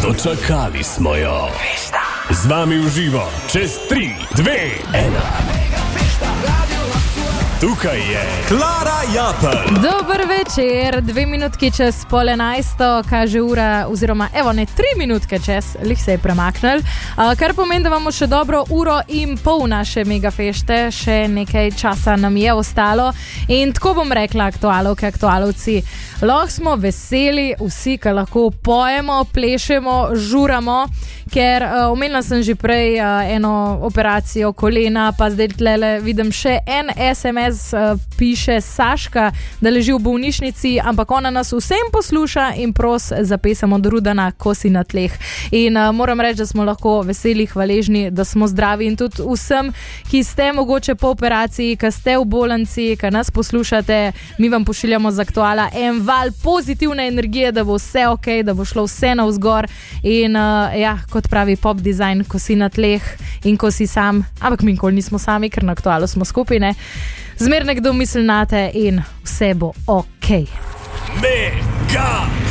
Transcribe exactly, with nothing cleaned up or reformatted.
Dočakali smo jo. Z vami v živo, čez tri, dve, ena. Tukaj je Klara Japelj. Dober večer, dve minutki čez pol enajsto, kaže ura, oziroma evo ne, tri minutke čez, lih se je premaknil, uh, kar pomeni, da imamo še dobro uro in pol naše megafešte, še nekaj časa nam je ostalo in tako bom rekla aktualovke, aktualovci, lahko smo veseli vsi, ki lahko pojemo, plešemo, žuramo, ker uh, omenila sem že prej uh, eno operacijo kolena, pa zdaj tlele vidim še en es em es, uh, piše Saška, da leži v bolnišnici, ampak ona nas vsem posluša in pros za pesem od Rudana, Ko si na tleh. In uh, moram reči, da smo lahko veseli, hvaležni, da smo zdravi in tudi vsem, ki ste mogoče po operaciji, ki ste v bolnici, ki nas poslušate, mi vam pošiljamo z aktuala en val pozitivne energije, da bo vse ok, da bo šlo vse navzgor in uh, ja, kot pravi pop design, ko si na tleh in ko si sam, ampak mi nikoli nismo sami, ker na aktualu smo skupaj, ne? Zmer nekdo misli nate in vse bo ok. Mega